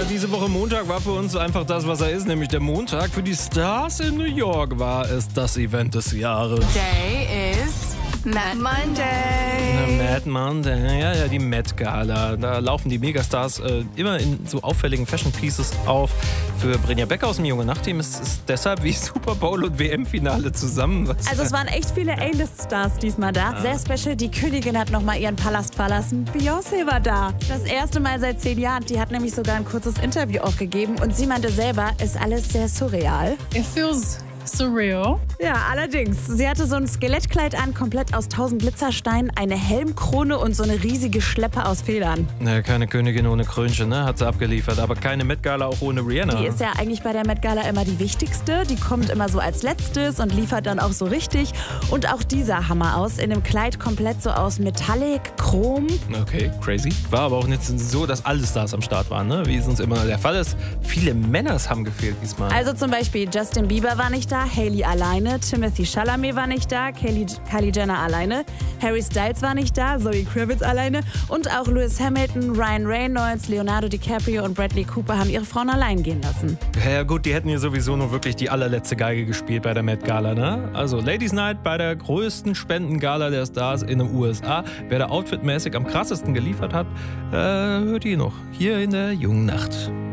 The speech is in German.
diese Woche Montag war für uns einfach das, was er ist, nämlich der Montag. Für die Stars in New York war es das Event des Jahres. Day is Mad Monday. Mad Monday, ja, die Met Gala. Da laufen die Megastars immer in so auffälligen Fashion Pieces auf. Für Brinja Becker aus dem Junge Nachtteam ist es deshalb wie Super Bowl und WM-Finale zusammen. Also es waren echt viele A-List-Stars diesmal da. Sehr special, die Königin hat nochmal ihren Palast verlassen. Beyoncé war da. Das erste Mal seit 10 Jahren. Die hat nämlich sogar ein kurzes Interview auch gegeben. Und sie meinte selber, ist alles sehr surreal. It feels surreal. Ja, allerdings. Sie hatte so ein Skelettkleid an, komplett aus 1000 Glitzersteinen, eine Helmkrone und so eine riesige Schleppe aus Federn. Naja, keine Königin ohne Krönchen, ne? Hat sie abgeliefert. Aber keine Met Gala auch ohne Rihanna. Die ist ja eigentlich bei der Met Gala immer die wichtigste. Die kommt immer so als letztes und liefert dann auch so richtig. Und auch die sah Hammer aus. In dem Kleid komplett so aus Metallic, Chrom. Okay, crazy. War aber auch nicht so, dass alle Stars am Start waren, ne? Wie es uns immer der Fall ist. Viele Männer haben gefehlt diesmal. Also zum Beispiel Justin Bieber war nicht da, Hailey alleine, Timothy Chalamet war nicht da, Kylie Jenner alleine, Harry Styles war nicht da, Zoe Kravitz alleine und auch Lewis Hamilton, Ryan Reynolds, Leonardo DiCaprio und Bradley Cooper haben ihre Frauen allein gehen lassen. Ja gut, die hätten hier sowieso nur wirklich die allerletzte Geige gespielt bei der Met Gala, ne? Also Ladies Night bei der größten Spendengala der Stars in den USA. Wer da outfitmäßig am krassesten geliefert hat, hört ihr noch hier in der Jungen Nacht.